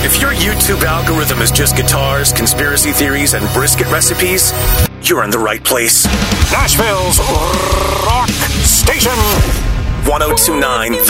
If your YouTube algorithm is just guitars, conspiracy theories, and brisket recipes, you're in the right place. Nashville's Rock Station. 1029